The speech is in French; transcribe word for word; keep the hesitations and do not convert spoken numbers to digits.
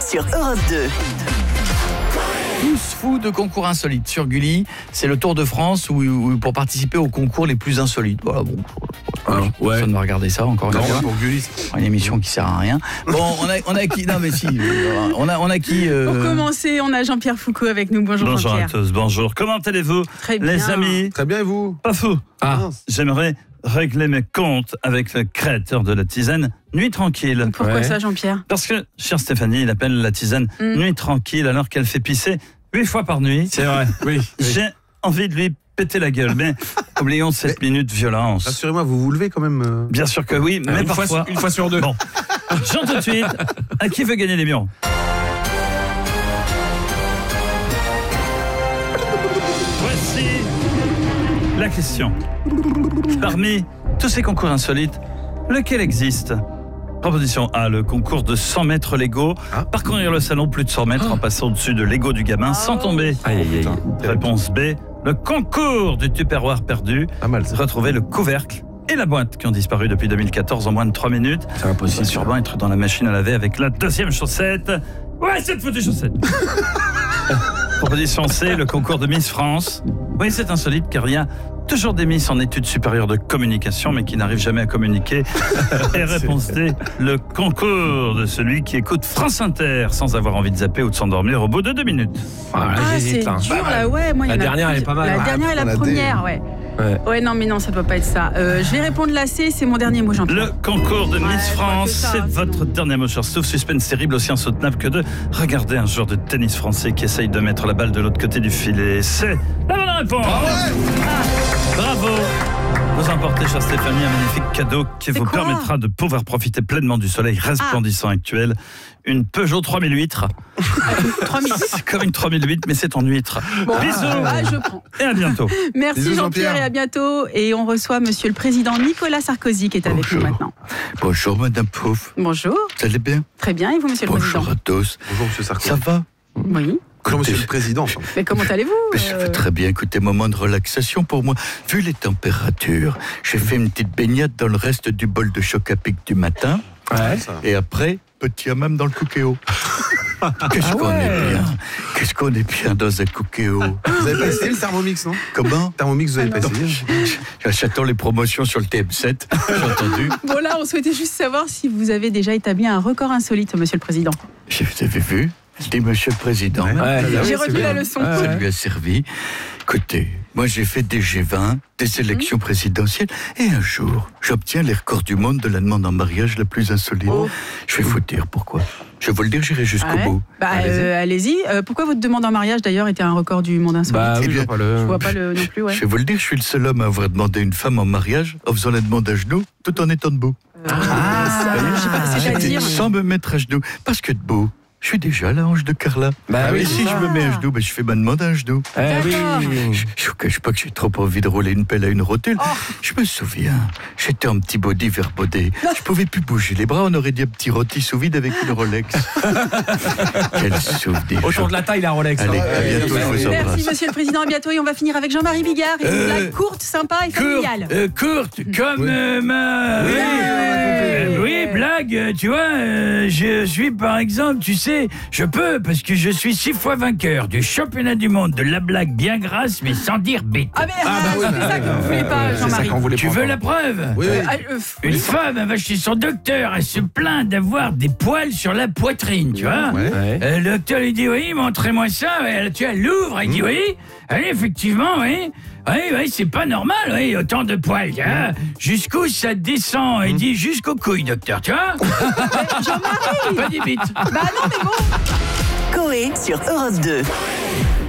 sur Europe deux. Tous fous de concours insolites sur Gulli. C'est le Tour de France où, où, pour participer aux concours les plus insolites. Voilà, bon, Ah, ouais. personne ne va regarder ça encore une Non, fois. pour Gulli. Une émission qui sert à rien. Bon, on a, on a qui Non mais si, euh, on a, on a qui euh... Pour commencer, on a Jean-Pierre Foucault avec nous. Bonjour, Bonjour à Jean-Pierre. tous, bonjour. Comment allez-vous, Très bien. les amis? Très bien, et vous? Pas fou. Ah, J'aimerais régler mes comptes avec le créateur de la tisane Nuit Tranquille. Pourquoi Ouais. ça, Jean-Pierre? Parce que, chère Stéphanie, il appelle la tisane Mm. Nuit Tranquille alors qu'elle fait pisser huit fois par nuit. c'est vrai, oui. oui. J'ai envie de lui péter la gueule, mais oublions cette minute violence. Rassurez-moi, vous vous levez quand même. euh, Bien sûr que oui, mais une, parfois... fois, une fois sur deux. Bon, Jean tout de suite, à qui veut gagner les millions? Voici la question. Parmi tous ces concours insolites, lequel existe? Proposition A, le concours de cent mètres Lego. Ah. Parcourir le salon plus de cent mètres en passant au-dessus de Lego du gamin sans tomber. Aïe, aïe, aïe. Réponse B, le concours du tupperware perdu. Pas mal, ça. Retrouver le couvercle et la boîte qui ont disparu depuis deux mille quatorze en moins de trois minutes. C'est impossible. C'est sûrement être dans la machine à laver avec la deuxième chaussette. Ouais, cette foutue chaussette. Proposition C, le concours de Miss France. Oui, c'est insolite car il y a toujours des Miss en études supérieures de communication mais qui n'arrivent jamais à communiquer. Et réponse D, le concours de celui qui écoute France Inter sans avoir envie de zapper ou de s'endormir au bout de deux minutes. Ah, Ah, c'est j'hésite, là. dur, là, ouais. Moi, il y La en a dernière, elle est plusieurs. pas mal. La Ah, dernière et la on a des- première, ouais. Ouais. Ouais, non, mais non, ça doit pas être ça. Euh, je vais répondre la C, c'est mon dernier mot, Jean-Pierre. Le concours de Ouais, Miss je crois France, que ça, c'est hein, votre sinon. dernier mot, cher. Sauf suspense terrible, aussi insoutenable que de regarder un joueur de tennis français qui essaye de mettre la balle de l'autre côté du filet. C'est la bonne réponse. Bravo. Vous emportez, chère Stéphanie, un magnifique cadeau qui C'est vous quoi permettra de pouvoir profiter pleinement du soleil resplendissant actuel. Une Peugeot trois mille huit. trois mille. C'est comme une trois mille huit, mais c'est en huître. Bisous Ah, je prends. et à bientôt. Merci Bisous, Jean-Pierre Jean-Pierre. et à bientôt. Et on reçoit Monsieur le Président Nicolas Sarkozy qui est avec Bonjour. nous maintenant. Bonjour Madame Pouf, Bonjour. vous allez bien? Très bien, et vous, Monsieur le Bonjour Président? à tous. Bonjour, monsieur Sarkozy. Ça va? Oui. Bonjour, monsieur le président. Mais comment allez-vous? Mais je euh, vais très bien. Écoutez, moment de relaxation pour moi. Vu les températures, j'ai fait une petite baignade dans le reste du bol de choc à pic du matin. Ouais. Et après, petit hammam dans le cookéo. Qu'est-ce Ah qu'on ouais. est bien. Qu'est-ce qu'on est bien dans un cookéo. Vous avez pas essayé le Thermomix, non? Comment? Thermomix, vous avez pas essayé? J'attends les promotions sur le T M sept, j'ai entendu. Bon, là, on souhaitait juste savoir si vous avez déjà établi un record insolite, Monsieur le Président. J'ai- Vous avez vu? Je dis Monsieur le Président. Ouais. Ah oui, J'ai c'est retenu bien. la leçon. Ça lui a servi. Écoutez, moi j'ai fait des G vingt, des élections présidentielles, et un jour, j'obtiens les records du monde de la demande en mariage la plus insolite. Oh. Je vais vous dire pourquoi. Je vais vous le dire, j'irai jusqu'au Ouais. bout. Bah, Allez-y. euh, allez-y. Euh, pourquoi votre demande en mariage, d'ailleurs, était un record du monde insolite? Bah Eh oui, bien, je vois pas le... Je vois pas le non plus, ouais. Je vais vous le dire, je suis le seul homme à avoir demandé une femme en mariage en faisant la demande à genoux, tout en étant debout. Euh, ça, je sais pas, c'est-à-dire. Sans me mettre à genoux. Parce que debout, je suis déjà la hanche de Carla. Bah oui, et c'est si ça. je me mets à genoux, ben, je fais ma demande à genoux. Eh oui. Je je vous cache pas que j'ai trop envie de rouler une pelle à une rotule. Oh. Je me souviens, j'étais en petit body verbodé. Je pouvais plus bouger les bras, on aurait dit un petit rôti sous vide avec une Rolex. Quel souvenir. Autour de la taille, la Rolex. Allez, hein. à bientôt, je vous Merci, embrasse. Monsieur le Président. À bientôt. Et on va finir avec Jean-Marie Bigard. Et une blague courte, sympa et familiale. euh, courte, comme Oui. euh, ma... Oui. Euh, oui, blague, euh, tu vois, euh, je suis par exemple, tu sais, je peux, parce que je suis six fois vainqueur du championnat du monde de la blague bien grasse, mais sans dire bite. Ah, mais ah, c'est ça que vous voulez pas, C'est ça Jean-Marie. qu'on voulait Tu pas veux entendre. la preuve? Oui, oui. Ah, euh, f- Une femme, elle va chez son docteur, elle se plaint d'avoir des poils sur la poitrine, tu vois. Ouais. Ouais. Euh, le docteur lui dit, oui, montrez-moi ça. Elle, tu vois, elle l'ouvre, elle dit, oui, oui, effectivement, oui. Oui, oui, c'est pas normal, oui, autant de poils, tu vois. Jusqu'où ça descend? Il dit, jusqu'aux couilles, docteur, tu vois. Jean-Marie. Pas des bites. Bah non, mais bon. Coé sur Europe deux.